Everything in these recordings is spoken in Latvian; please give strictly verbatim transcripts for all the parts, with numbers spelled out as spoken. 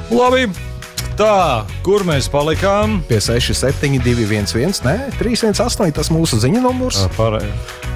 Labi. Tā, kur mēs palikām? Pie seši septiņi divi viens viens, nē, trīs viens astoņi, tas mūsu ziņa numurs. Pārējā.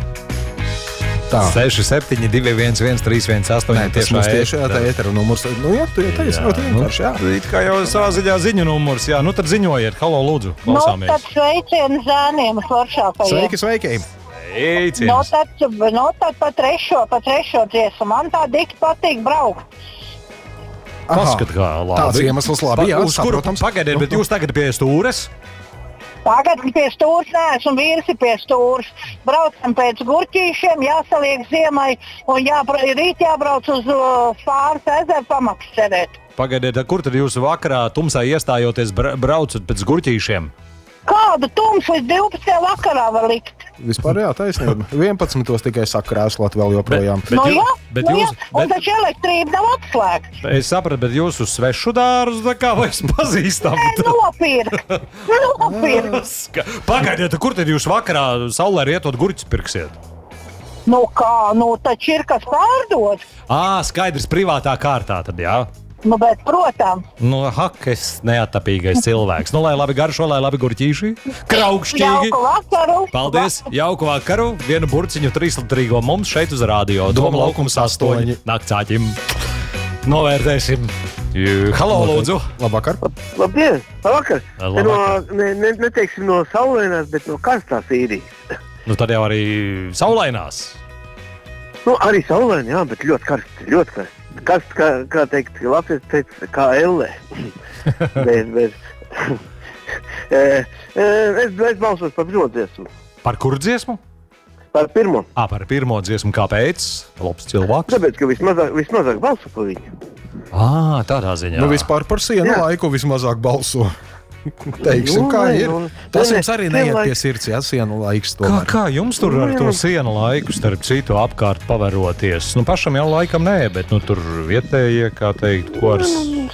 Tā. seši septiņi divi viens viens trīs viens astoņi. Nē, tas mums tiešā tā ētera numurs. Nu, jā, tu jau teici, ļoti vienkārši, jā. It kā jau savā ziņā ziņu numurs, jā. Nu, tad ziņojiet. Halo, lūdzu, klausāmies. Nu, tad sveicienu zēniem foršākajiem. Sveiki, sveiki. Sveiciens. Nu, tad, nu, tad pa trešo, pa trešo dziesmu. Man tā dikti patīk braukt. Paskat, kā labi. Tāds iemesls labi, jā, uz kuru saprotams. pagaidiet, bet jūs tagad pie stūres? Tagad pie stūres neesmu, vīrs ir pie stūres. Braucam pēc gurķīšiem, jāsaliek ziemai un jābra, rīt jābrauc uz uh, Spāras ezeru pamaks cerēt. Pagaidiet, kur tad jūs vakarā tumsā iestājoties bra braucat pēc gurķīšiem? Kādu tumsu līdz divpadsmitajā vakarā var likt? Vispār jā, taisnība. vienpadsmitos tikai saka krēslot vēl joprojām. Bet, Nu bet, jā, bet nu jūs, jā, un bet, taču elektrība nav atslēgta. es sapratu, bet jūs uz svešu dārzu tā kā vairs pazīstam. Nopirkt, nopirkt. Pagaidiet, kur tad jūs vakarā saulē rietot gurķus pirksiet? Nu kā, nu taču ir kas pārdod. Ā, skaidrs, privātā kārtā tad, jā? Nu, bet, protams, Nu, hakas neatapīgais cilvēks. Nu, lai labi garšo, lai labi gurķīši. Kraukšķīgi. jauku vakaru. Paldies, jauku vakaru. Vienu burciņu trīslitrīgo mums šeit uz rādio. Doma laukums astoņi. Naktsāķim. Novērtēsim. Jū, halo, lūdzu. Labvakar. Labdien! Labvakar! Labvakar. No, ne, ne, neteiksim no saulainās, bet no karstās īrijas. Nu, tad jau arī saulainās. Nu, arī saulaini, jā, bet ļoti karsti, ļoti karsti. Karsti, kā, kā teikt, Latvijas teica, kā elle. bet, bet, e, e, es, es balsos par pirmo dziesmu. Par kuru dziesmu? Par pirmo. Ā, par pirmo dziesmu. Kāpēc? Labs cilvēks. Tāpēc, ka vismazāk, vismazāk balso par viņu. Ā, tādā ziņā. Nu, vispār par sienu Jā. laiku vismazāk balso. Teiksim, Nu, kā nē, ir. nu, Tas nē, jums arī nē, neiet laik- pie sirds, jā, sienu laiks Kā, tomēr. kā jums tur ar Nu, to jā. sienu laiku, starp citu, apkārt pavēroties? Nu, pašam jau laikam nē, bet nu, tur vietējie, kā teikt, ko ar...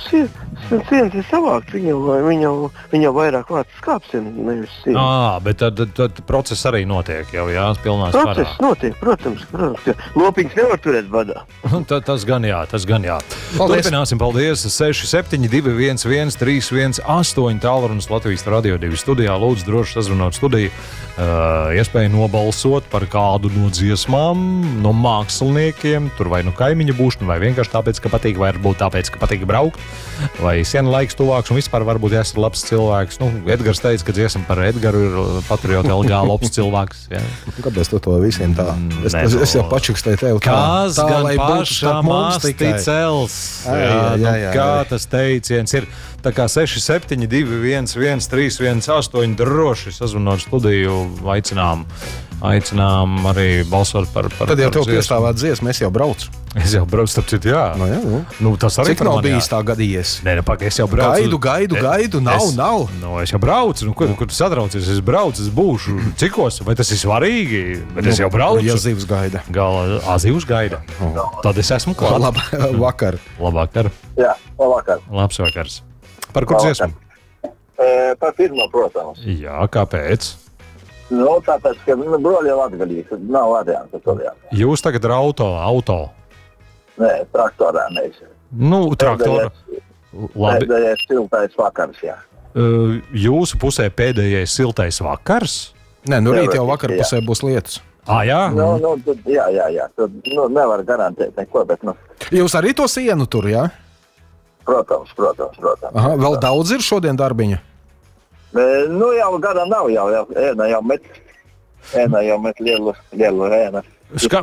Sienas ir savākt, viņa, viņa, viņa vairāk vārds skāpsim, nevis sienas. Ā, bet tad, tad, tad process arī notiek jau, jā, pilnā spārā. Process notiek, protams, protams, ka lopiņas nevar turēt badā. Ta, tas gan jā, tas gan jā. Paldies. Turpināsim, paldies. seši septiņi divi viens viens trīs viens astoņi tālrunis Latvijas Radio divi studijā. Lūdzu, droši sazvanot studiju. Uh, iespēja nobalsot par kādu no dziesmām, no māksliniekiem, tur vai nu kaimiņu būšana, vai vienkārši tāpēc, ka patīk, vai varbūt tāpēc, ka patīk braukt, vai sienu laiks tuvāks, un vispār varbūt esat labs cilvēks. Nu, Edgars teica, ka dziesma par Edgaru ir patriota L G labs cilvēks. Jā. Kāpēc tu to visiem tā? Es, Nē, es, nu, es jau pačukstēju tev tā. Kas tā, gan lai būtu pašā starp mums masti tikai. cels? Jā, Jā, jā, nu, jā, jā, kā jā. tas teiciens ir? Tā kā seši septiņi divi viens viens trīs viens astoņi droši sazvanot studiju, aicinām, aicinām arī balsot par, par, Tad jau par tev dziesmu. piestāvāt dziesmu, es jau braucu. Es jau braucu, starp citu, jā. Nu, jā, nu. Nu, tas arī Cik par nav mani, jā. bijis tā gadījies? Nē, ne, pagaid, es jau braucu. Gaidu, gaidu, gaidu, nav, es, nav. Nu, es jau braucu, nu, ko, ko tu satraucies? Es braucu, es būšu. Cikos? Vai tas ir svarīgi? Bet es jau braucu. Ja zivs gaida. Gala azivs gaida. Tad es esmu klāt. Lab, vakar. Labvakar. Jā, labvakar. Labs vakars. Par kur Labvakar. dziesmu? E, par pirmo, protams. Jā, kāpēc? Nu, tāpēc, ka nu, broļi jau atgadīs, nav variantu tur jā. Jūs tagad ar auto, auto. Nē, traktorā mēs. Nu, traktoru. Labi. Pēdējais siltais vakars, jā. Uh, Jūsu pusē pēdējais siltais vakars? Nē, nu rīt jau Teorētiski, vakar jā. pusē būs lietas. Ā, jā? Nu, nu, tad, jā, jā, jā. Tad, nu, nevar garantēt neko, bet, nu, Jūs arī to sienu tur, jā? protams, protams, protams. Aha, vēl daudz ir šodien darbiņa? E, nu, jau gada nav, jau, jau ēna jau met, ēna jau met lielu, lielu ēnu. Ska